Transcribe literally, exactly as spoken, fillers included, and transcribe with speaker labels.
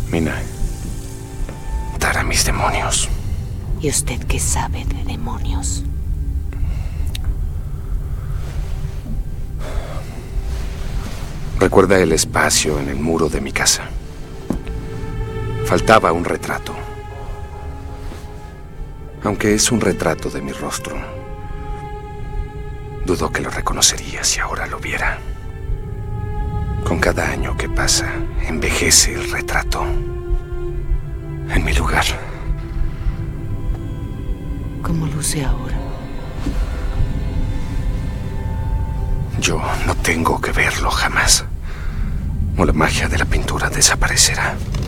Speaker 1: Mina, dar a mis demonios.
Speaker 2: ¿Y usted qué sabe de demonios?
Speaker 1: Recuerda el espacio en el muro de mi casa. Faltaba un retrato. Aunque es un retrato de mi rostro, dudo que lo reconocería si ahora lo viera. Con cada año que pasa, envejece el retrato. En mi lugar.
Speaker 2: ¿Cómo luce ahora?
Speaker 1: Yo no tengo que verlo jamás. O la magia de la pintura desaparecerá.